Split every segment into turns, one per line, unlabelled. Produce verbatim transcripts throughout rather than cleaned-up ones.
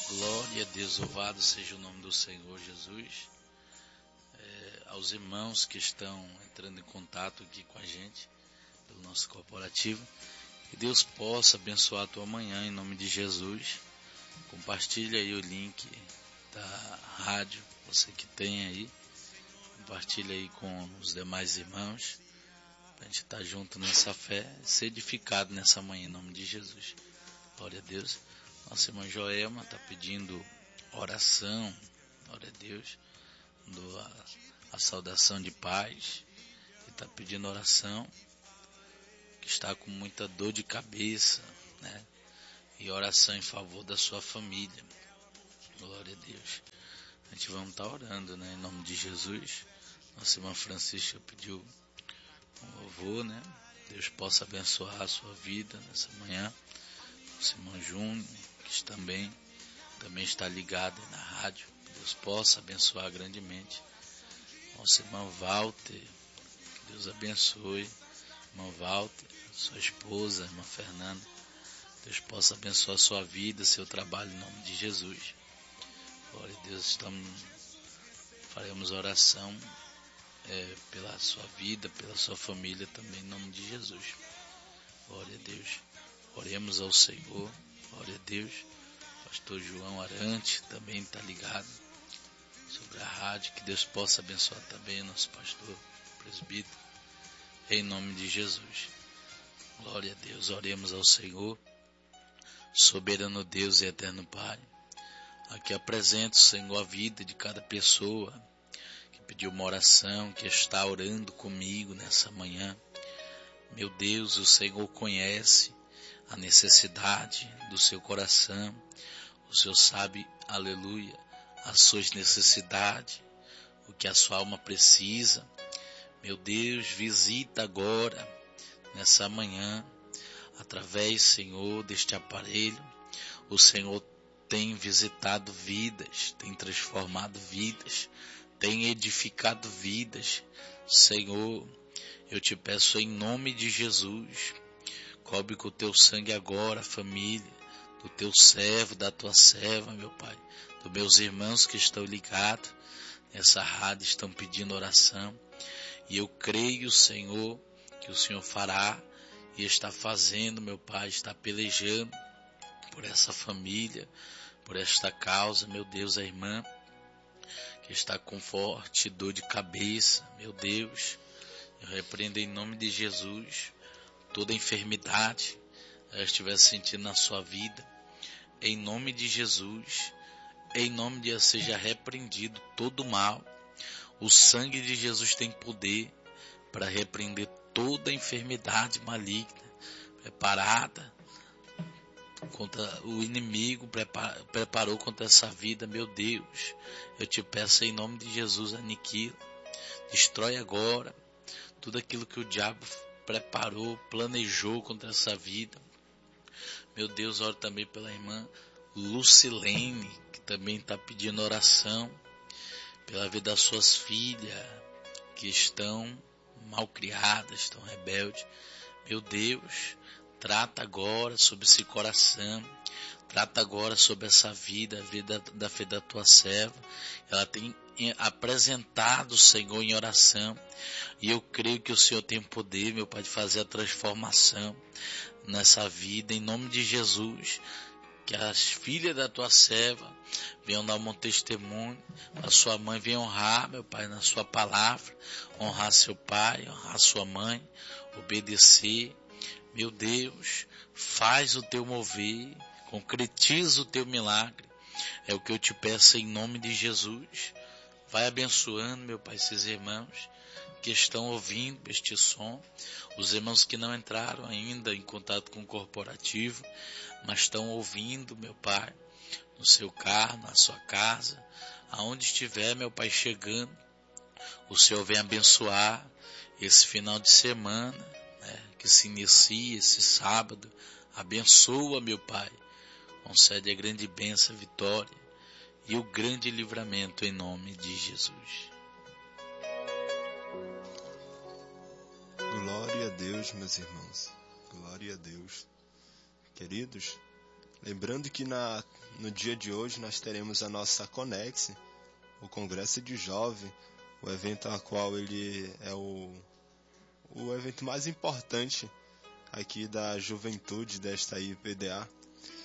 Glória a Deus, louvado seja o nome do Senhor Jesus. É, aos irmãos que estão entrando em contato aqui com a gente, pelo nosso corporativo, que Deus possa abençoar a tua manhã em nome de Jesus. Compartilha aí o link da rádio, você que tem aí, compartilha aí com os demais irmãos, para a gente estar junto nessa fé, ser edificado nessa manhã em nome de Jesus. Glória a Deus. Nossa irmã Joelma está pedindo oração, glória a Deus, do a, a saudação de paz, e está pedindo oração, que está com muita dor de cabeça, né? E oração em favor da sua família, glória a Deus. A gente vamos estar orando, né, em nome de Jesus. Nossa irmã Francisca pediu um louvor, né? Deus possa abençoar a sua vida nessa manhã. Nosso irmão Júnior, que também, também está ligado aí na rádio, que Deus possa abençoar grandemente. Nosso irmão Walter, que Deus abençoe. Irmão Walter, sua esposa, irmã Fernanda, Deus possa abençoar a sua vida, seu trabalho em nome de Jesus. Glória a Deus, estamos, faremos oração é, pela sua vida, pela sua família também em nome de Jesus. Glória a Deus. Oremos ao Senhor, glória a Deus. Pastor João Arante também está ligado sobre a rádio, que Deus possa abençoar também nosso pastor presbítero, em nome de Jesus. Glória a Deus, oremos ao Senhor, soberano Deus e eterno Pai. Aqui apresento, Senhor, a vida de cada pessoa que pediu uma oração, que está orando comigo nessa manhã. Meu Deus, o Senhor conhece a necessidade do seu coração, o Senhor sabe, aleluia, as suas necessidades, o que a sua alma precisa. Meu Deus, visita agora, nessa manhã, através, Senhor, deste aparelho. O Senhor tem visitado vidas, tem transformado vidas, tem edificado vidas. Senhor, eu te peço em nome de Jesus, cobre com o teu sangue agora a família do teu servo, da tua serva, meu Pai, dos meus irmãos que estão ligados nessa rádio, estão pedindo oração. E eu creio, Senhor, que o Senhor fará e está fazendo, meu Pai, está pelejando por essa família, por esta causa, meu Deus, a irmã que está com forte dor de cabeça, meu Deus, eu repreendo em nome de Jesus toda enfermidade ela estiver sentindo na sua vida, em nome de Jesus, em nome de Jesus seja repreendido todo mal. O sangue de Jesus tem poder para repreender toda enfermidade maligna preparada contra o inimigo, prepara, preparou contra essa vida. Meu Deus, eu te peço em nome de Jesus, aniquila, destrói agora tudo aquilo que o diabo preparou, planejou contra essa vida. Meu Deus, oro também pela irmã Lucilene, que também está pedindo oração pela vida das suas filhas, que estão mal criadas, estão rebeldes. Meu Deus, trata agora sobre esse coração, trata agora sobre essa vida, a vida da fé da tua serva. Ela tem apresentado o Senhor em oração, e eu creio que o Senhor tem poder, meu Pai, de fazer a transformação nessa vida, em nome de Jesus. Que as filhas da tua serva venham dar um testemunho, a sua mãe venha honrar, meu Pai, na sua palavra, honrar seu pai, honrar sua mãe, obedecer. Meu Deus, faz o teu mover, concretiza o teu milagre, é o que eu te peço em nome de Jesus. Vai abençoando, meu Pai, esses irmãos que estão ouvindo este som, os irmãos que não entraram ainda em contato com o corporativo, mas estão ouvindo, meu Pai, no seu carro, na sua casa, aonde estiver, meu Pai, chegando, o Senhor vem abençoar esse final de semana, né, que se inicia esse sábado. Abençoa, meu Pai, concede a grande bênção, a vitória e o grande livramento em nome de Jesus.
Glória a Deus, meus irmãos, glória a Deus. Queridos, Lembrando que na, no dia de hoje nós teremos a nossa Conex, o Congresso de Jovem, o evento a qual ele é o, o evento mais importante aqui da juventude desta I P D A.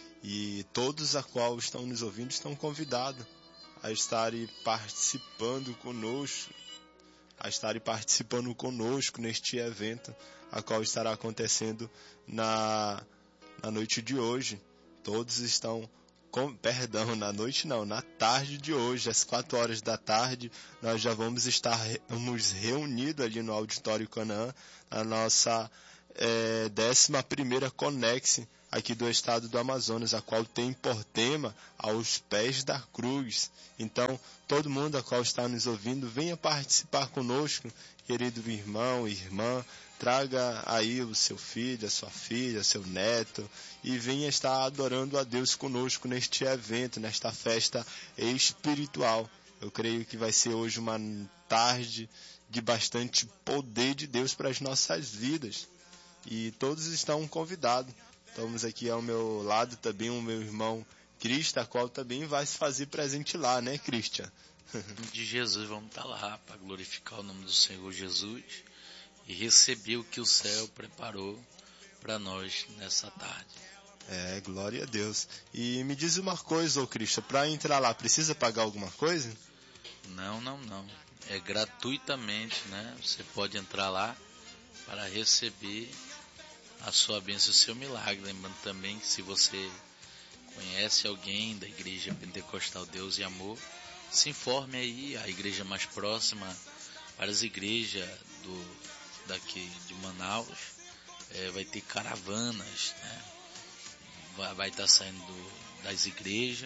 E todos a qual estão nos ouvindo estão convidados a estarem participando conosco, a estarem participando conosco neste evento, a qual estará acontecendo na, na noite de hoje. Todos estão, com, perdão, na noite não, na tarde de hoje, às quatro horas da tarde, nós já vamos estar vamos reunidos ali no Auditório Canaã, a nossa é, décima primeira Conex aqui do estado do Amazonas, a qual tem por tema Aos Pés da Cruz. Então, todo mundo a qual está nos ouvindo, venha participar conosco, querido irmão, irmã, traga aí o seu filho, a sua filha, seu neto, e venha estar adorando a Deus conosco neste evento, nesta festa espiritual. Eu creio que vai ser hoje uma tarde de bastante poder de Deus para as nossas vidas. E todos estão convidados. Estamos aqui ao meu lado também o meu irmão Cristian, a qual também vai se fazer presente lá, né, Cristian?
De Jesus, vamos estar lá para glorificar o nome do Senhor Jesus e receber o que o céu preparou para nós nessa tarde.
É, glória a Deus. E me diz uma coisa, ô Cristian, para entrar lá, precisa pagar alguma coisa?
Não, não, não. É gratuitamente, né? Você pode entrar lá para receber a sua bênção e o seu milagre. Lembrando também que se você conhece alguém da Igreja Pentecostal Deus e Amor, se informe aí, a igreja mais próxima, para as igrejas do, daqui de Manaus, é, vai ter caravanas, né? Vai, vai estar saindo do, das igrejas,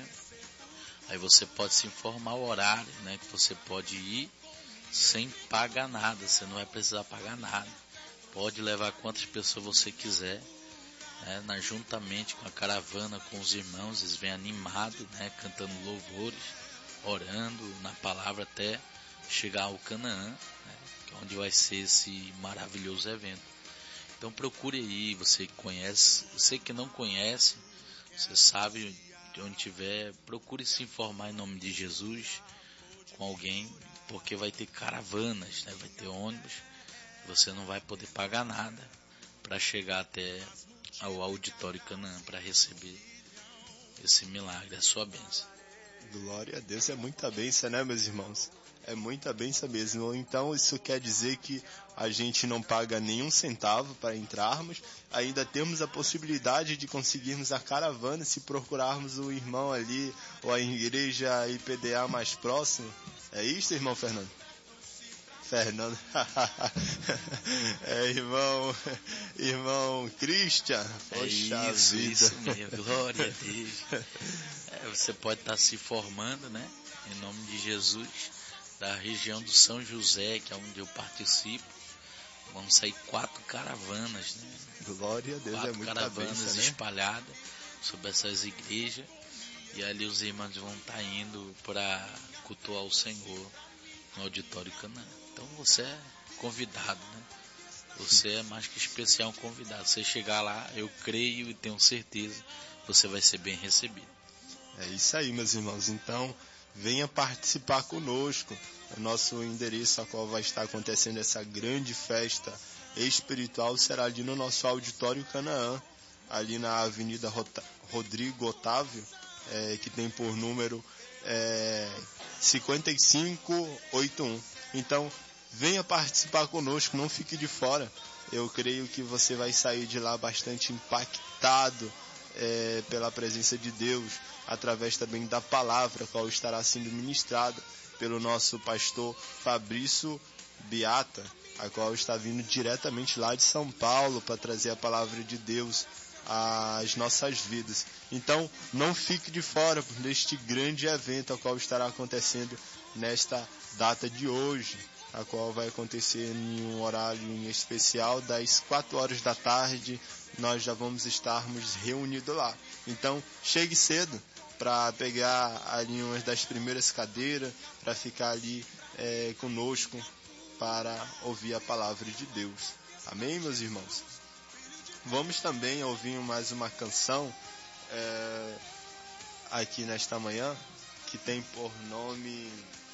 aí você pode se informar o horário, né? Que você pode ir sem pagar nada, você não vai precisar pagar nada. Pode levar quantas pessoas você quiser, né, na, juntamente com a caravana, com os irmãos, eles vêm animados, né, cantando louvores, orando na palavra até chegar ao Canaã, né, que é onde vai ser esse maravilhoso evento. Então procure aí, você conhece, você que não conhece, você sabe de onde estiver, procure se informar em nome de Jesus com alguém, porque vai ter caravanas, né, vai ter ônibus. Você não vai poder pagar nada para chegar até ao Auditório Canaã para receber esse milagre, a sua bênção.
Glória a Deus, é muita bênção, né, meus irmãos? É muita bênção mesmo. Então isso quer dizer que a gente não paga nenhum centavo para entrarmos, ainda temos a possibilidade de conseguirmos a caravana se procurarmos o irmão ali ou a igreja I P D A mais próximo. É isso, irmão Fernando? Fernando, é, irmão, irmão Cristian, poxa
é isso,
vida.
Isso mesmo, glória a Deus. É, você pode estar se formando, né, em nome de Jesus, da região do São José, que é onde eu participo. Vão sair quatro caravanas, né?
Glória a Deus,
quatro
é muita
caravanas
bênção, né?
espalhadas sobre essas igrejas, e ali os irmãos vão estar indo para cultuar o Senhor no Auditório Canaã. Então você é convidado, né? Você é mais que especial um convidado. Você chegar lá, eu creio e tenho certeza, você vai ser bem recebido.
É isso aí, meus irmãos. Então, venha participar conosco. O nosso endereço a qual vai estar acontecendo essa grande festa espiritual será ali no nosso Auditório Canaã, ali na Avenida Rodrigo Otávio, é, que tem por número é, cinquenta e cinco oitenta e um. Então, venha participar conosco, não fique de fora. Eu creio que você vai sair de lá bastante impactado é, pela presença de Deus, através também da palavra, a qual estará sendo ministrada pelo nosso pastor Fabrício Beata, a qual está vindo diretamente lá de São Paulo para trazer a palavra de Deus às nossas vidas. Então, não fique de fora deste grande evento, a qual estará acontecendo nesta data de hoje, a qual vai acontecer em um horário em especial, das quatro horas da tarde, nós já vamos estarmos reunidos lá. Então, chegue cedo para pegar ali uma das primeiras cadeiras, para ficar ali é, conosco, para ouvir a palavra de Deus. Amém, meus irmãos? Vamos também ouvir mais uma canção é, aqui nesta manhã, que tem por nome